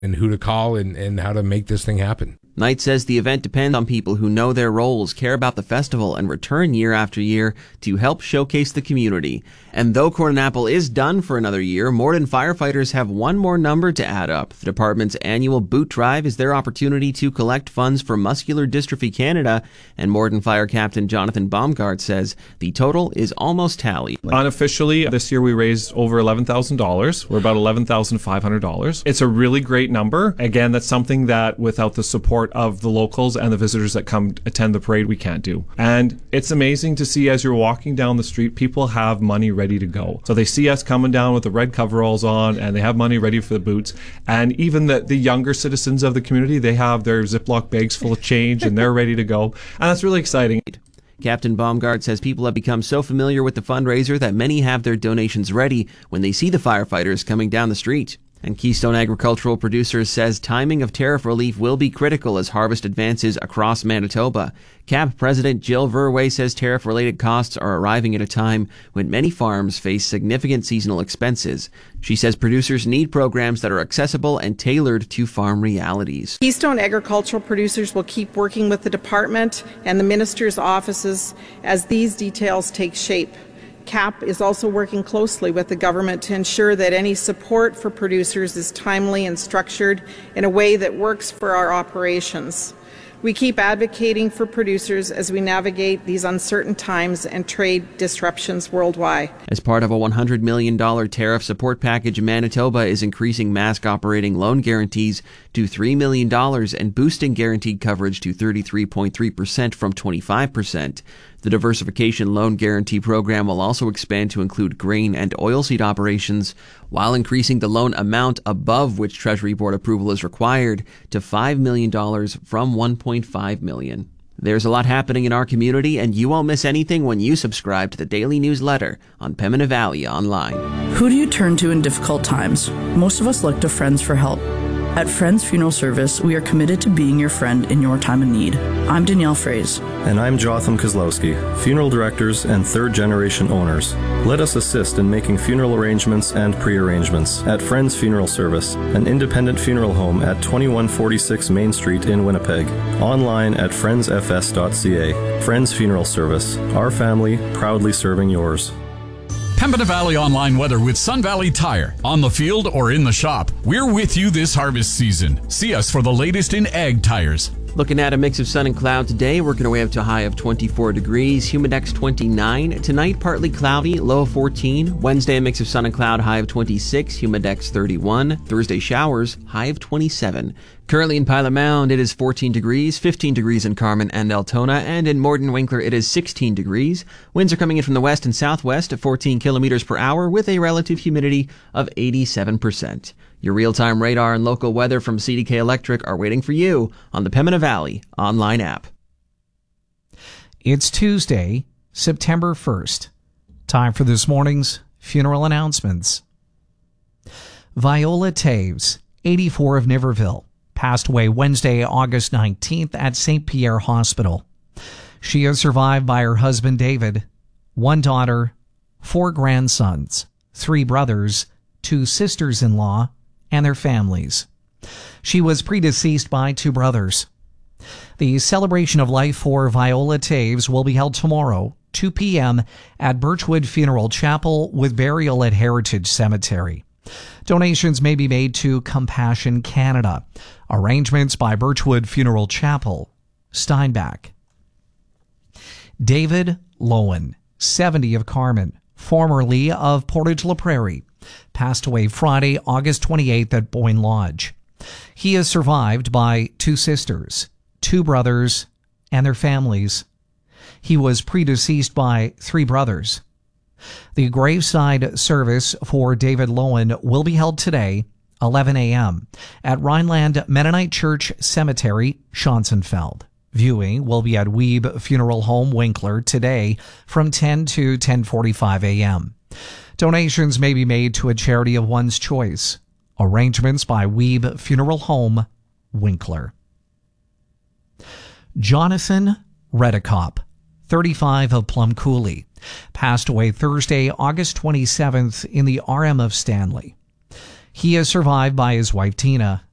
and who to call and how to make this thing happen. Knight says the event depends on people who know their roles, care about the festival, and return year after year to help showcase the community. And though Corn and Apple is done for another year, Morden firefighters have one more number to add up. The department's annual boot drive is their opportunity to collect funds for Muscular Dystrophy Canada, and Morden Fire Captain Jonathan Baumgart says the total is almost tallied. Unofficially, this year we raised over $11,000. We're about $11,500. It's a really great number. Again, that's something that without the support of the locals and the visitors that come attend the parade, we can't do. And it's amazing to see as you're walking down the street, people have money ready to go. So they see us coming down with the red coveralls on and they have money ready for the boots. And even the younger citizens of the community, they have their Ziploc bags full of change and they're ready to go. And that's really exciting. Captain Baumgart says people have become so familiar with the fundraiser that many have their donations ready when they see the firefighters coming down the street. And Keystone Agricultural Producers says timing of tariff relief will be critical as harvest advances across Manitoba. CAP President Jill Verwey says tariff-related costs are arriving at a time when many farms face significant seasonal expenses. She says producers need programs that are accessible and tailored to farm realities. Keystone Agricultural Producers will keep working with the department and the minister's offices as these details take shape. CAP is also working closely with the government to ensure that any support for producers is timely and structured in a way that works for our operations. We keep advocating for producers as we navigate these uncertain times and trade disruptions worldwide. As part of a $100 million tariff support package, Manitoba is increasing mask operating loan guarantees to $3 million and boosting guaranteed coverage to 33.3% from 25%. The Diversification Loan Guarantee Program will also expand to include grain and oilseed operations, while increasing the loan amount above which Treasury Board approval is required to $5 million from $1.5 million. There's a lot happening in our community, and you won't miss anything when you subscribe to the daily newsletter on Pembina Valley Online. Who do you turn to in difficult times? Most of us look to friends for help. At Friends Funeral Service, we are committed to being your friend in your time of need. I'm Danielle Fraze. And I'm Jotham Kozlowski, funeral directors and third-generation owners. Let us assist in making funeral arrangements and pre-arrangements at Friends Funeral Service, an independent funeral home at 2146 Main Street in Winnipeg. Online at friendsfs.ca. Friends Funeral Service, our family proudly serving yours. Pembina Valley Online weather with Sun Valley Tire. On the field or in the shop, we're with you this harvest season. See us for the latest in ag tires. Looking at a mix of sun and cloud today, working our way up to a high of 24 degrees, humidex 29. Tonight, partly cloudy, low of 14. Wednesday, a mix of sun and cloud, high of 26, humidex 31. Thursday, showers, high of 27. Currently in Pilot Mound, it is 14 degrees, 15 degrees in Carman and Altona, and in Morden Winkler, it is 16 degrees. Winds are coming in from the west and southwest at 14 kilometers per hour with a relative humidity of 87%. Your real-time radar and local weather from CDK Electric are waiting for you on the Pembina Valley online app. It's Tuesday, September 1st. Time for this morning's funeral announcements. Viola Taves, 84 of Niverville, passed away Wednesday, August 19th at St. Pierre Hospital. She is survived by her husband David, one daughter, 4 grandsons, 3 brothers, 2 sisters-in-law, and their families. She was predeceased by 2 brothers. The celebration of life for Viola Taves will be held tomorrow, 2 p.m. at Birchwood Funeral Chapel with burial at Heritage Cemetery. Donations may be made to Compassion Canada. Arrangements by Birchwood Funeral Chapel, Steinbach. David Lowen, 70 of Carman, formerly of Portage La Prairie, passed away Friday, August 28th at Boyne Lodge. He is survived by 2 sisters, 2 brothers, and their families. He was predeceased by 3 brothers. The graveside service for David Lowen will be held today, 11 a.m., at Rhineland Mennonite Church Cemetery, Schonsenfeld. Viewing will be at Weeb Funeral Home, Winkler, today from 10 to 10:45 a.m. Donations may be made to a charity of one's choice. Arrangements by Weeb Funeral Home, Winkler. Jonathan Redekop, 35 of Plum Coulee, passed away Thursday, August 27th in the RM of Stanley. He is survived by his wife Tina,